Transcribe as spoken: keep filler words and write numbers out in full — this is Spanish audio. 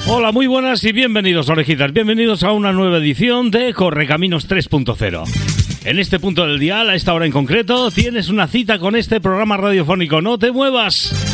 Hola, muy buenas y bienvenidos, orejitas. Bienvenidos a una nueva edición de Correcaminos tres punto cero. En este punto del dial, a esta hora en concreto, tienes una cita con este programa radiofónico. ¡No te muevas!